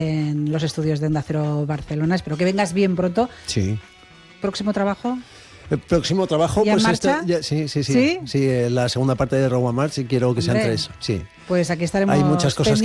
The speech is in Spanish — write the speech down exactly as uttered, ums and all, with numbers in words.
en los estudios de Onda Cero Barcelona. Espero que vengas bien pronto. Sí. ¿Próximo trabajo? El próximo trabajo, ¿Ya en pues marcha? esta, ya, sí, sí, sí, ¿Sí? sí, eh, la segunda parte de Rowan March y quiero que sean Hombre, tres, sí. Pues aquí estaremos. Hay muchas cosas